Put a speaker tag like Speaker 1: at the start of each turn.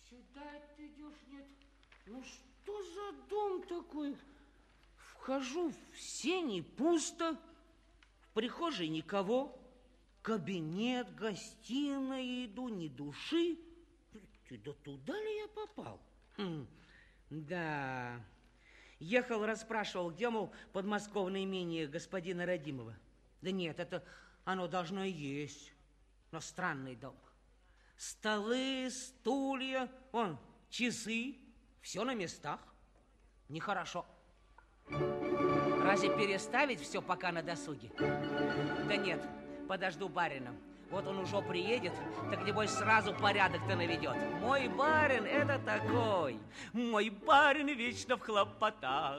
Speaker 1: Сюда ты идешь, нет? Ну что за дом такой? Вхожу в сени, пусто, в прихожей никого, кабинет, гостиная, иду, ни души. Да туда ли я попал? Да, ехал, расспрашивал, где, мол, подмосковное имение господина Радимова. Да нет, это оно должно и есть, но странный дом. Столы, стулья, вон, часы, все на местах. Нехорошо. Разве переставить все пока на досуге? Да нет, подожду барина. Вот он уже приедет, так небось сразу порядок-то наведет. Мой барин это такой. Мой барин вечно в хлопотах.